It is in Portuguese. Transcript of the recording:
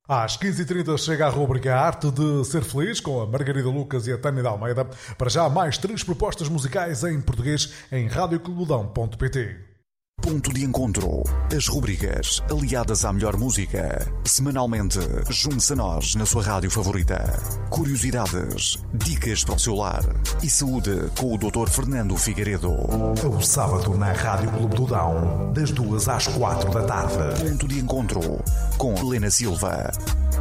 Às 15h30 chega a rubrica Arte de Ser Feliz com a Margarida Lucas e a Tânia de Almeida. Para já, mais 3 propostas musicais em português em radioclubodão.pt. Ponto de encontro. As rubricas aliadas à melhor música. Semanalmente, junte-se a nós na sua rádio favorita. Curiosidades, dicas para o seu lar e saúde com o Dr. Fernando Figueiredo. O sábado na Rádio Clube do Dão, das 2 às 4 da tarde. Ponto de encontro com Helena Silva.